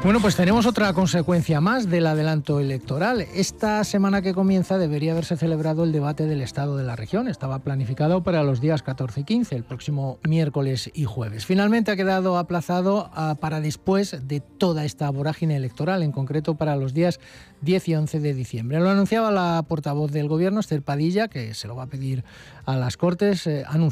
Bueno, pues tenemos otra consecuencia más del adelanto electoral. Esta semana que comienza debería haberse celebrado el debate del estado de la región. Estaba planificado para los días 14 y 15, el próximo miércoles y jueves. Finalmente ha quedado aplazado para después de toda esta vorágine electoral, en concreto para los días 10 y 11 de diciembre. Lo anunciaba la portavoz del Gobierno, Esther Padilla, que se lo va a pedir a las Cortes,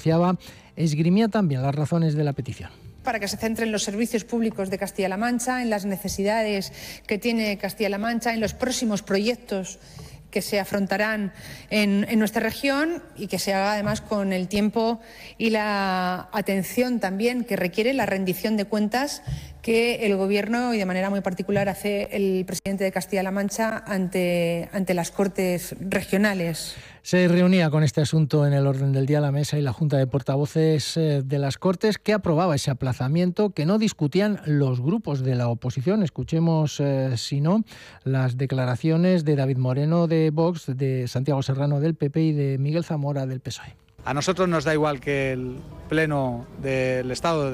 esgrimía también las razones de la petición. Para que se centren los servicios públicos de Castilla-La Mancha, en las necesidades que tiene Castilla-La Mancha, en los próximos proyectos que se afrontarán en nuestra región y que se haga además con el tiempo y la atención también que requiere la rendición de cuentas que el Gobierno y de manera muy particular hace el presidente de Castilla-La Mancha ante las Cortes regionales. Se reunía con este asunto en el orden del día la mesa y la Junta de Portavoces de las Cortes, que aprobaba ese aplazamiento, que no discutían los grupos de la oposición. Escuchemos, si no, las declaraciones de David Moreno de Vox, de Santiago Serrano del PP y de Miguel Zamora del PSOE. A nosotros nos da igual que el pleno del estado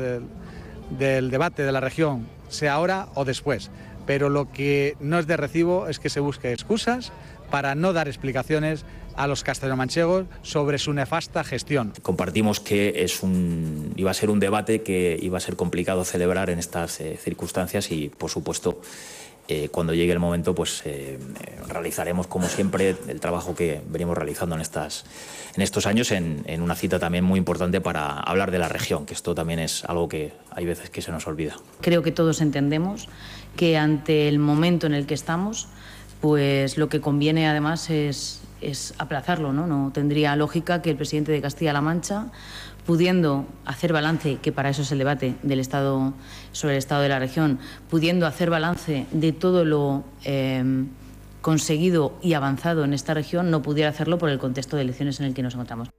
del debate de la región sea ahora o después, pero lo que no es de recibo es que se busque excusas para no dar explicaciones a los castellanomanchegos sobre su nefasta gestión. Compartimos que iba a ser un debate que iba a ser complicado celebrar en estas circunstancias y, por supuesto, cuando llegue el momento, pues realizaremos, como siempre, el trabajo que venimos realizando en estos años en una cita también muy importante para hablar de la región, que esto también es algo que hay veces que se nos olvida. Creo que todos entendemos que ante el momento en el que estamos, pues lo que conviene además es aplazarlo, ¿no? No tendría lógica que el presidente de Castilla-La Mancha, pudiendo hacer balance, que para eso es el debate del Estado sobre el estado de la región, pudiendo hacer balance de todo lo conseguido y avanzado en esta región, no pudiera hacerlo por el contexto de elecciones en el que nos encontramos.